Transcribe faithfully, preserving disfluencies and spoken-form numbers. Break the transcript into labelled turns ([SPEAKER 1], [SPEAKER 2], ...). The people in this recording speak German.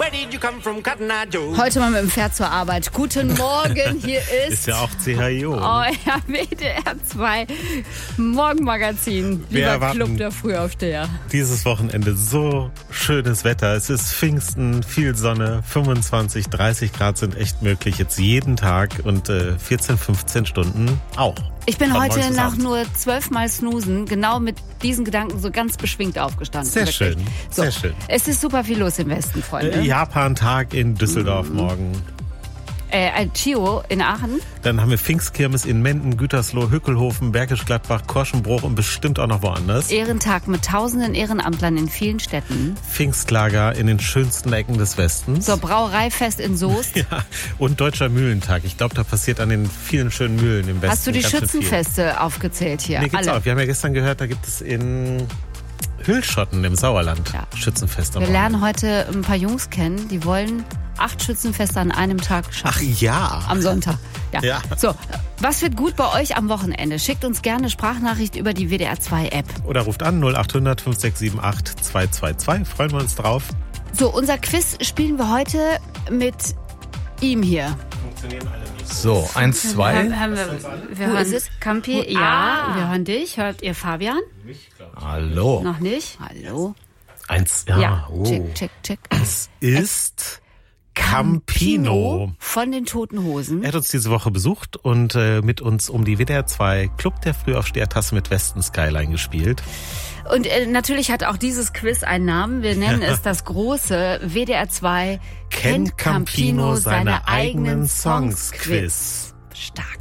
[SPEAKER 1] Where did you come from, Cotton Eye Joe?
[SPEAKER 2] Heute mal mit dem Pferd zur Arbeit. Guten Morgen, hier ist...
[SPEAKER 3] Ist ja auch C H I O.
[SPEAKER 2] Euer W D R zwei Morgenmagazin.
[SPEAKER 3] Wir
[SPEAKER 2] Lieber Club der Frühaufsteher.
[SPEAKER 3] Dieses Wochenende so schönes Wetter. Es ist Pfingsten, viel Sonne, fünfundzwanzig, dreißig Grad sind echt möglich. Jetzt jeden Tag und äh, vierzehn, fünfzehn Stunden auch.
[SPEAKER 2] Ich bin
[SPEAKER 3] Von
[SPEAKER 2] heute
[SPEAKER 3] morgens bis
[SPEAKER 2] nach
[SPEAKER 3] abends.
[SPEAKER 2] nur zwölfmal Snoosen genau mit diesen Gedanken so ganz beschwingt aufgestanden.
[SPEAKER 3] Sehr
[SPEAKER 2] Wirklich.
[SPEAKER 3] schön,
[SPEAKER 2] So,
[SPEAKER 3] sehr schön.
[SPEAKER 2] Es ist super viel los im Westen, Freunde.
[SPEAKER 3] Äh, Japan-Tag in Düsseldorf morgen.
[SPEAKER 2] Äh, ein Chio in Aachen.
[SPEAKER 3] Dann haben wir Pfingstkirmes in Menden, Gütersloh, Hückelhofen, Bergisch Gladbach, Korschenbruch und bestimmt auch noch woanders.
[SPEAKER 2] Ehrentag mit tausenden Ehrenamtlern in vielen Städten.
[SPEAKER 3] Pfingstlager in den schönsten Ecken des Westens.
[SPEAKER 2] So, Brauereifest in Soest.
[SPEAKER 3] Ja, und Deutscher Mühlentag. Ich glaube, da passiert an den vielen schönen Mühlen im Westen
[SPEAKER 2] Hast du die
[SPEAKER 3] ganz schön viel.
[SPEAKER 2] Schützenfeste aufgezählt hier?
[SPEAKER 3] Nee, gibt's
[SPEAKER 2] Alle.
[SPEAKER 3] auch. Wir haben ja gestern gehört, da gibt es in Hüllschotten im Sauerland
[SPEAKER 2] Ja.
[SPEAKER 3] Schützenfest. am
[SPEAKER 2] Wir lernen
[SPEAKER 3] Wochenende.
[SPEAKER 2] heute ein paar Jungs kennen, die wollen acht Schützenfeste an einem Tag schaffen.
[SPEAKER 3] Ach ja.
[SPEAKER 2] Am Sonntag. Ja.
[SPEAKER 3] Ja.
[SPEAKER 2] So, was wird gut bei euch am Wochenende? Schickt uns gerne eine Sprachnachricht über die W D R zwei App.
[SPEAKER 3] Oder ruft an null acht hundert, fünf sechs sieben acht, zwei zwei zwei. Freuen wir uns drauf.
[SPEAKER 2] So, unser Quiz spielen wir heute mit ihm hier.
[SPEAKER 4] So, eins, zwei.
[SPEAKER 2] Haben, haben wir, wir
[SPEAKER 5] Wo
[SPEAKER 2] hören
[SPEAKER 5] ist es?
[SPEAKER 2] Campi,
[SPEAKER 5] Wo-
[SPEAKER 2] ja,
[SPEAKER 5] Ah.
[SPEAKER 2] wir hören dich. Hört ihr Fabian?
[SPEAKER 4] Hallo.
[SPEAKER 2] Noch nicht? Hallo?
[SPEAKER 3] Eins, ja.
[SPEAKER 2] Ja,
[SPEAKER 3] oh.
[SPEAKER 2] check, check, check.
[SPEAKER 3] Es ist Campino.
[SPEAKER 2] Von den Toten Hosen.
[SPEAKER 3] Er hat uns diese Woche besucht und äh, mit uns um die W D R zwei Club der Frühaufsteher-Tasse mit Westen Skyline gespielt.
[SPEAKER 2] Und äh, natürlich hat auch dieses Quiz einen Namen. Wir nennen es das große W D R zwei
[SPEAKER 3] Kennt Campino seine eigenen Songs Quiz.
[SPEAKER 2] Stark.